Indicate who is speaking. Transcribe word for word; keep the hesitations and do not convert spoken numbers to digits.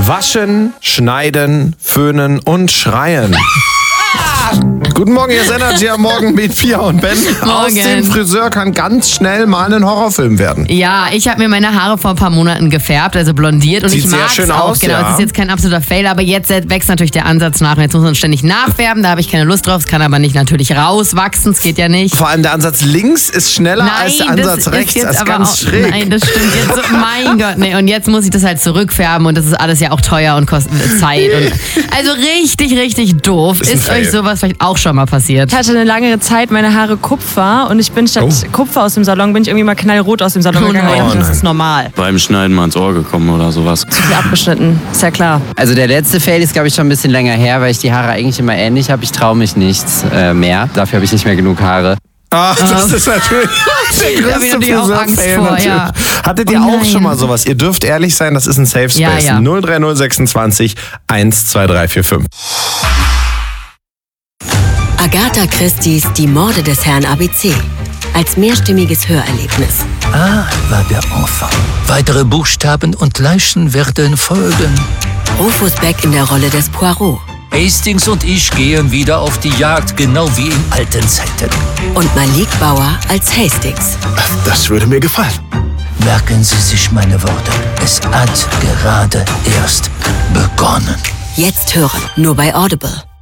Speaker 1: Waschen, schneiden, föhnen und schreien. Guten Morgen, hier ist Energy am Morgen mit Pia und Ben. Aus dem Friseur kann ganz schnell mal ein Horrorfilm werden.
Speaker 2: Ja, ich habe mir meine Haare vor ein paar Monaten gefärbt, also blondiert. Und
Speaker 1: Sieht
Speaker 2: ich
Speaker 1: sehr
Speaker 2: mag's
Speaker 1: schön
Speaker 2: auch.
Speaker 1: aus,
Speaker 2: Genau,
Speaker 1: ja.
Speaker 2: das ist jetzt kein absoluter Fail, aber jetzt wächst natürlich der Ansatz nach. Und jetzt muss man ständig nachfärben, da habe ich keine Lust drauf. Es kann aber nicht natürlich rauswachsen, es geht ja nicht.
Speaker 1: Vor allem der Ansatz links ist schneller
Speaker 2: Nein,
Speaker 1: als der Ansatz
Speaker 2: das
Speaker 1: rechts.
Speaker 2: Ist
Speaker 1: das ist
Speaker 2: aber
Speaker 1: ganz
Speaker 2: auch,
Speaker 1: schräg.
Speaker 2: Nein, das stimmt jetzt so. Mein Gott, nee. Und jetzt muss ich das halt zurückfärben und das ist alles ja auch teuer und kostet Zeit. Und also richtig, richtig doof.
Speaker 1: Ist
Speaker 2: Ist,
Speaker 1: ein Fail.
Speaker 2: euch sowas vielleicht auch schon mal passiert?
Speaker 3: Ich hatte eine lange Zeit meine Haare Kupfer und ich bin statt
Speaker 1: Oh.
Speaker 3: Kupfer aus dem Salon, bin ich irgendwie mal knallrot aus dem Salon
Speaker 2: Oh
Speaker 3: gegangen.
Speaker 2: nein.
Speaker 3: Ich dachte,
Speaker 1: Oh
Speaker 3: das
Speaker 1: nein.
Speaker 3: ist normal.
Speaker 4: Beim Schneiden mal ins Ohr gekommen oder sowas.
Speaker 3: Zu viel abgeschnitten, ist ja klar.
Speaker 5: Also der letzte Fail ist, glaube ich, schon ein bisschen länger her, weil ich die Haare eigentlich immer ähnlich habe. Ich traue mich nicht äh, mehr. Dafür habe ich nicht mehr genug Haare.
Speaker 1: Ach, das ist natürlich der
Speaker 2: Da hab ich
Speaker 1: größte
Speaker 2: natürlich auch Angst
Speaker 1: Friseur-Fail
Speaker 2: vor,
Speaker 1: natürlich.
Speaker 2: ja.
Speaker 1: Hattet ihr
Speaker 2: Oh
Speaker 1: auch
Speaker 2: nein.
Speaker 1: schon mal sowas? Ihr dürft ehrlich sein, das ist ein Safe Space.
Speaker 2: Ja, ja.
Speaker 1: null drei null sechsundzwanzig eins zwei drei vier fünf.
Speaker 6: Agatha Christie's Die Morde des Herrn A B C als mehrstimmiges Hörerlebnis.
Speaker 7: Ah, war der Enfant. Weitere Buchstaben und Leichen werden folgen.
Speaker 6: Rufus Beck in der Rolle des Poirot
Speaker 7: Hastings und ich gehen wieder auf die Jagd, genau wie in alten Zeiten.
Speaker 6: und Malik Bauer als Hastings.
Speaker 8: Das würde mir gefallen.
Speaker 7: Merken Sie sich meine Worte. Es hat gerade erst begonnen.
Speaker 6: Jetzt hören, nur bei Audible.